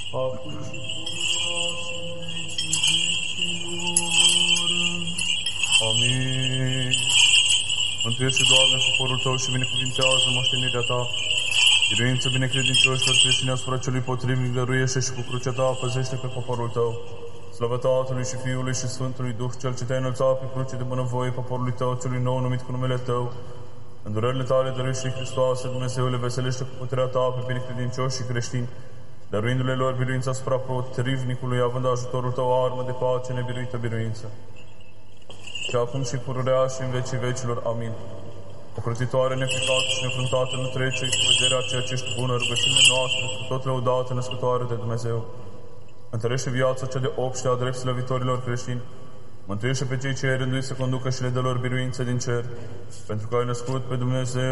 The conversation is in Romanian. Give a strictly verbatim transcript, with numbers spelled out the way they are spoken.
acum și amin. Mântuiește, Doamne, poporul Tău și binecuvintează moștenirea Ta. Biruință binecredincioșilor creștini asupra celui potrivnic, dăruiește și cu crucea Ta păzește pe poporul Tău. Slavă Tatălui și Fiului și Sfântului Duh, Cel ce Te-ai înălțat pe cruce de bunăvoie poporului Tău, celui nou numit cu numele Tău. În durările Tale dăruiește Hristoase, Dumnezeule, veselește cu puterea Ta pe binecredincioși și creștini, dăruindu-le lor biruința asupra potrivnicului, având ajutorul Tău armă de pace, nebiruită biruință. Și acum și pururea și în vecii vecilor. Amin. Ocrotitoare, nefricată și nefruntată, nu trece cu vederea ceea ce ești bună, rugăciunile noastre, cu tot lăudată, născătoare de Dumnezeu. Întărește viața cea de obște a drept slăvitorilor creștini. Mântuiește pe cei ce ai rânduit să conducă și le dă lor biruință din cer, pentru că ai născut pe Dumnezeu